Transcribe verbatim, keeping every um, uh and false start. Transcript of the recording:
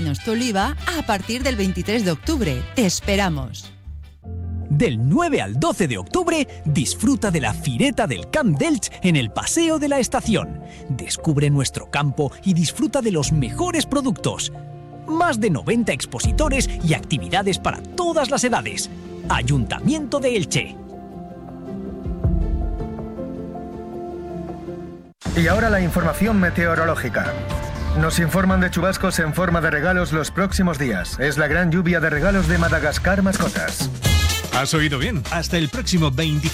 menos tu oliva a partir del veintitrés de octubre. Te esperamos. Del nueve al doce de octubre, disfruta de la Fireta del Camp d'Elx en el Paseo de la Estación. Descubre nuestro campo y disfruta de los mejores productos. Más de noventa expositores y actividades para todas las edades. Ayuntamiento de Elche. Y ahora la información meteorológica. Nos informan de chubascos en forma de regalos los próximos días. Es la gran lluvia de regalos de Madagascar Mascotas. Has oído bien. Hasta el próximo veinticinco